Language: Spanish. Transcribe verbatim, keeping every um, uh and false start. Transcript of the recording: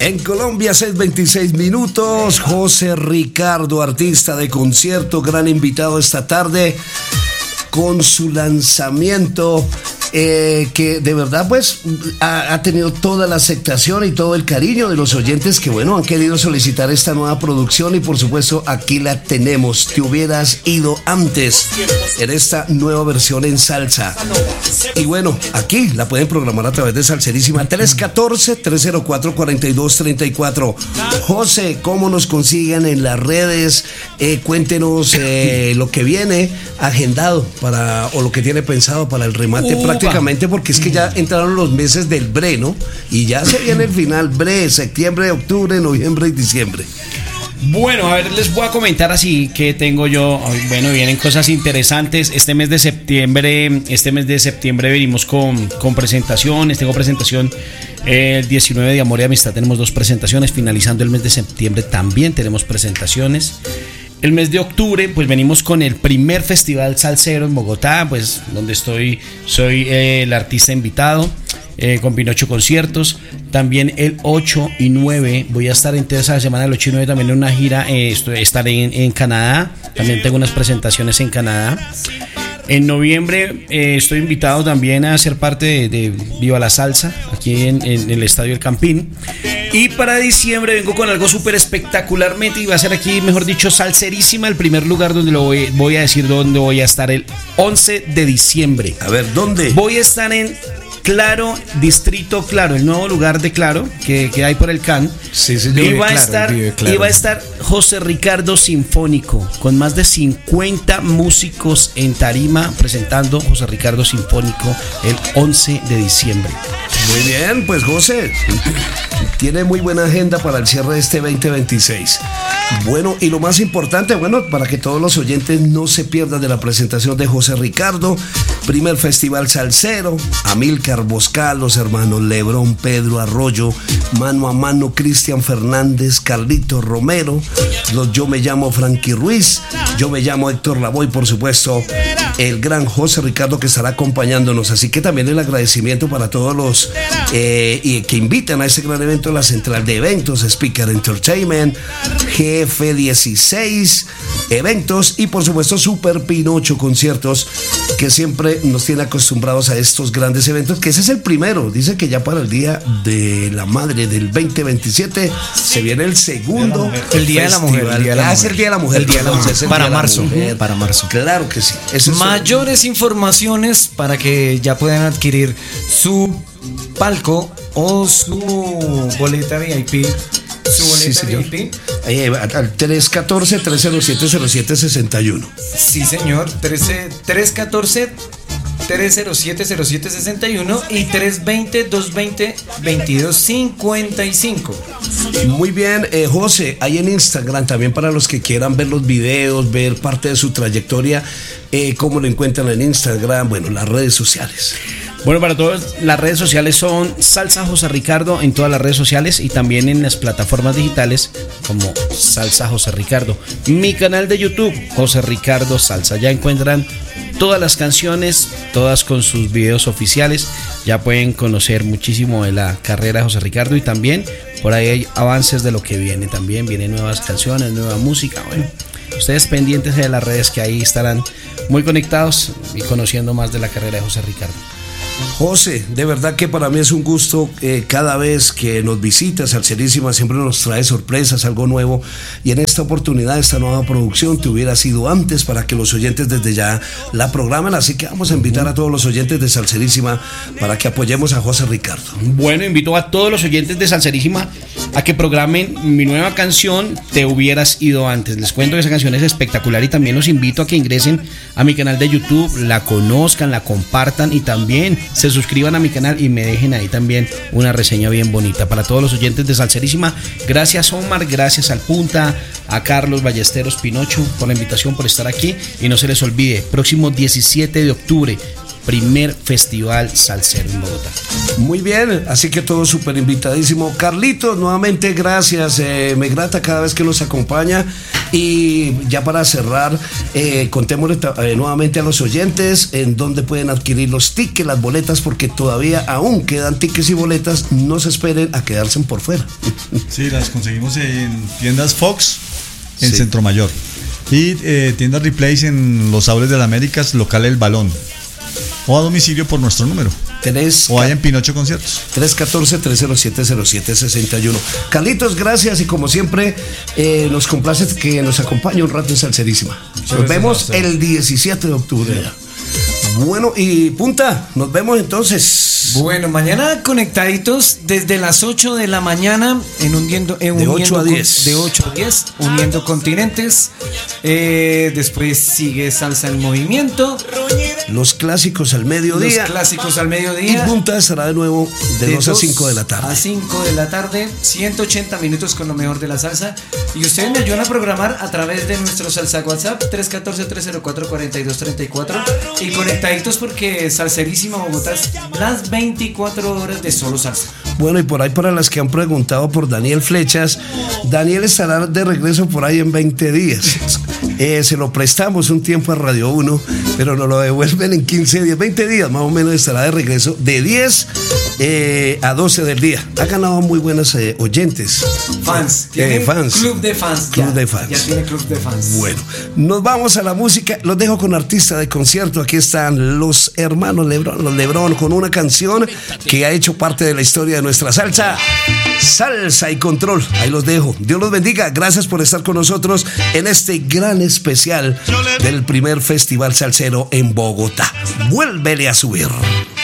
En Colombia, seis veintiséis minutos. José Ricardo, artista de concierto, gran invitado esta tarde con su lanzamiento. Eh, que de verdad pues ha, ha tenido toda la aceptación y todo el cariño de los oyentes que bueno han querido solicitar esta nueva producción y por supuesto aquí la tenemos. Te hubieras ido antes en esta nueva versión en salsa y bueno aquí la pueden programar a través de Salserísima tres uno cuatro, tres cero cuatro, cuatro dos tres cuatro. José, ¿cómo nos consiguen en las redes? Eh, cuéntenos eh, lo que viene agendado para o lo que tiene pensado para el remate uh. práctico. Prácticamente porque es que ya entraron los meses del bre, ¿no? Y ya se viene el final, bre, septiembre, octubre, noviembre y diciembre. Bueno, a ver, les voy a comentar así que tengo yo, bueno, vienen cosas interesantes. Este mes de septiembre, este mes de septiembre venimos con, con presentaciones, tengo presentación eh, el diecinueve de Amor y Amistad, tenemos dos presentaciones, finalizando el mes de septiembre también tenemos presentaciones. El mes de octubre, pues venimos con el primer festival salsero en Bogotá, pues donde estoy, soy eh, el artista invitado, eh, con Pinocho Conciertos. También el ocho y nueve, voy a estar entre esa semana, el ocho y nueve también en una gira, eh, estoy, estaré en, en Canadá, también tengo unas presentaciones en Canadá. En noviembre eh, estoy invitado también a ser parte de, de Viva la Salsa, aquí en, en el Estadio El Campín. Y para diciembre vengo con algo súper espectacularmente y va a ser aquí, mejor dicho, Salserísima, el primer lugar donde lo voy, voy a decir dónde voy a estar el once de diciembre. A ver, ¿dónde? Voy a estar en Claro, Distrito Claro, el nuevo lugar de Claro que, que hay por el C A N. Sí, sí, y va a estar, y va a estar José Ricardo Sinfónico con más de cincuenta músicos en tarima presentando José Ricardo Sinfónico el once de diciembre. Muy bien, pues José tiene muy buena agenda para el cierre de este veinte veintiséis. Bueno, y lo más importante, bueno, para que todos los oyentes no se pierdan de la presentación de José Ricardo, primer festival salsero, Amílcar Boscal, los hermanos Lebrón, Pedro Arroyo, mano a mano Cristian Fernández, Carlito Romero, los Yo Me Llamo Frankie Ruiz, Yo Me Llamo Héctor Lavoe, por supuesto, el gran José Ricardo que estará acompañándonos, así que también el agradecimiento para todos los eh, y que invitan a este gran evento, la central de eventos, Speaker Entertainment, G F dieciséis Eventos y por supuesto Super Pinocho Conciertos, que siempre nos tiene acostumbrados a estos grandes eventos, que ese es el primero. Dice que ya para el Día de la Madre del veinte veintisiete se viene el segundo, el Día de la Mujer, el Día de la Mujer. El Día de la Mujer, el Día de la Mujer. Para marzo, para marzo. Claro que sí. Eso Mayores es... informaciones para que ya puedan adquirir su palco o su boleta V I P. Su boleta sí, señor. V I P. Eh, al tres uno cuatro, tres cero siete, cero siete seis uno. Sí, señor. tres uno cuatro, tres cero siete, cero siete seis uno y tres dos cero, dos dos cero, veintidós cincuenta y cinco. Muy bien, eh, José, ahí en Instagram también para los que quieran ver los videos, ver parte de su trayectoria, eh, cómo lo encuentran en Instagram, bueno, las redes sociales. Bueno, para todos, las redes sociales son Salsa José Ricardo en todas las redes sociales y también en las plataformas digitales como Salsa José Ricardo. Mi canal de YouTube, José Ricardo Salsa. Ya encuentran todas las canciones, todas con sus videos oficiales. Ya pueden conocer muchísimo de la carrera de José Ricardo y también por ahí hay avances de lo que viene. También vienen nuevas canciones, nueva música. Bueno, ustedes pendientes de las redes que ahí estarán muy conectados y conociendo más de la carrera de José Ricardo. José, de verdad que para mí es un gusto eh, cada vez que nos visitas. Salserísima siempre nos trae sorpresas, algo nuevo, y en esta oportunidad, esta nueva producción te hubiera sido antes para que los oyentes desde ya la programen, así que vamos a invitar a todos los oyentes de Salserísima para que apoyemos a José Ricardo. Bueno, invito a todos los oyentes de Salserísima a que programen mi nueva canción Te Hubieras Ido Antes. Les cuento que esa canción es espectacular y también los invito a que ingresen a mi canal de YouTube, la conozcan, la compartan y también se suscriban a mi canal y me dejen ahí también una reseña bien bonita. Para todos los oyentes de Salserísima, gracias Omar, gracias al Punta, a Carlos Ballesteros Pinocho por la invitación, por estar aquí, y no se les olvide, próximo diecisiete de octubre primer festival salsero en Bogotá. Muy bien, así que todo súper invitadísimo. Carlitos, nuevamente gracias, eh, me grata cada vez que nos acompaña. Y ya para cerrar, eh, contémosle eh, nuevamente a los oyentes en dónde pueden adquirir los tickets, las boletas, porque todavía aún quedan tickets y boletas, no se esperen a quedarse por fuera. Sí, las conseguimos en tiendas Fox, en Sí. Centro Mayor. Y eh, tiendas Replace en Los Saules de las Américas, local El Balón. O a domicilio por nuestro número. Tenés O allá en Pinocho Conciertos. tres uno cuatro, tres cero siete, cero siete seis uno. Carlitos, gracias y como siempre eh, nos complace que nos acompañe un rato en Salserísima. Nos vemos el diecisiete de octubre. Bueno, y Punta, nos vemos entonces. Bueno, mañana conectaditos desde las ocho de la mañana en Uniendo, en De uniendo ocho a con- diez. de ocho a diez, uniendo continentes. Eh, después sigue Salsa en Movimiento, Los clásicos al mediodía. los clásicos al Y mediodía. Punta estará de nuevo de, dos a cinco de la tarde. A cinco de la tarde, ciento ochenta minutos con lo mejor de la salsa. Y ustedes me ayudan a programar a través de nuestro salsa WhatsApp tres uno cuatro, tres cero cuatro, cuatro dos tres cuatro. Y conectaditos porque Salserísima Bogotá es las veinticuatro horas de solo salsa. Bueno, y por ahí para las que han preguntado por Daniel Flechas, Daniel estará de regreso por ahí en veinte días. Eh, se lo prestamos un tiempo a Radio uno, pero nos lo devuelven en quince días, veinte días más o menos estará de regreso de diez eh, a doce del día. Ha ganado muy buenos eh, oyentes. Fans. Eh, Tiene fans. Club de fans. Club ya, de fans. Ya tiene club de fans. Bueno, nos vamos a la música. Los dejo con artista de concierto. Aquí están los hermanos Lebrón, los Lebrón, con una canción que ha hecho parte de la historia de nuestra salsa. Salsa y Control. Ahí los dejo. Dios los bendiga. Gracias por estar con nosotros en este gran especial del primer Festival Salsero en Bogotá. Vuélvele a subir.